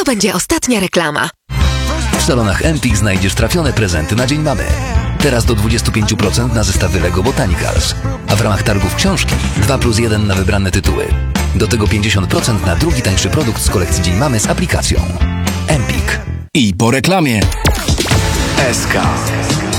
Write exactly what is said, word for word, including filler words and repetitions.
będzie ostatnia reklama. W salonach Empik znajdziesz trafione prezenty na Dzień Mamy. Teraz do dwadzieścia pięć procent na zestawy Lego Botanicals. A w ramach targów książki dwa plus jeden na wybrane tytuły. Do tego pięćdziesiąt procent na drugi tańszy produkt z kolekcji Dzień Mamy z aplikacją. Empik. I po reklamie. S K.